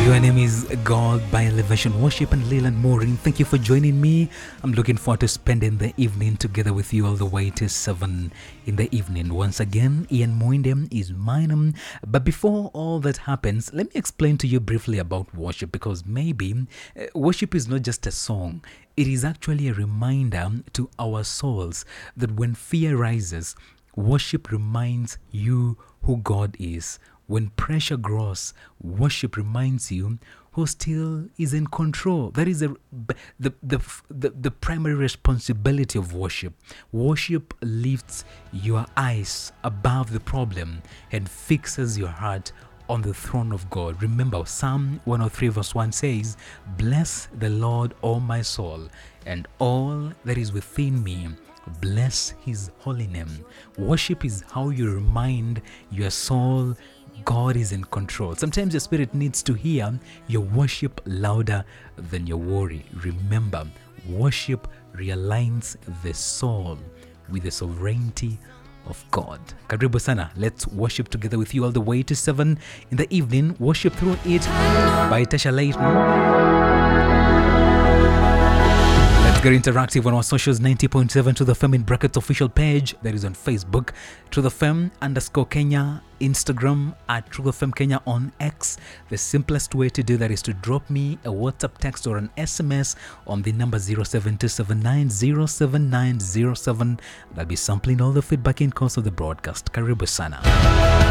Your name is God by Elevation Worship and Leland Mooring. Thank you for joining me. I'm looking forward to spending the evening together with you all the way to 7 in the evening. Once again, Ian Moindem is mine. But before all that happens, let me explain to you briefly about worship, because maybe worship is not just a song. It is actually a reminder to our souls that when fear rises, worship reminds you who God is. When pressure grows, worship reminds you who still is in control. That is the primary responsibility of worship. Worship lifts your eyes above the problem and fixes your heart on the throne of God. Remember, Psalm 103 verse 1 says, "Bless the Lord, O my soul, and all that is within me. Bless his holy name." Worship is how you remind your soul God is in control. Sometimes your spirit needs to hear your worship louder than your worry. Remember, worship realigns the soul with the sovereignty of God. Karibu sana. Let's worship together with you all the way to 7 in the evening. Worship Through It by Tasha Layton. Let's get interactive on our socials. 90.7 to the Fem in brackets official page that is on Facebook, to the Fem _Kenya, Instagram at True the Fem Kenya, on X. The simplest way to do that is to drop me a WhatsApp text or an SMS on the number 0727907907. I'll be sampling all the feedback in course of the broadcast. Karibu sana.